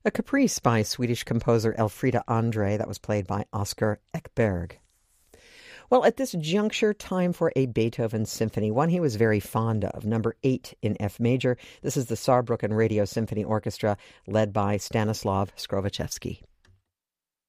A caprice by Swedish composer Elfrida Andre that was played by Oscar Ekberg. Well, at this juncture, time for a Beethoven symphony, one he was very fond of, number 8 in F major. This is the Saarbrücken Radio Symphony Orchestra, led by Stanislav Skrovichevsky.